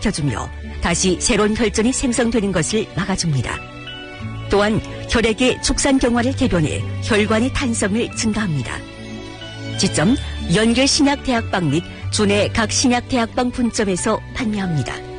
촉진시켜주며 다시 새로운 혈전이 생성되는 것을 막아줍니다. 또한 혈액의 축산경화를 개변해 혈관의 탄성을 증가합니다. 지점 연결신약대학방 및 주내 각 신약대학방 분점에서 판매합니다.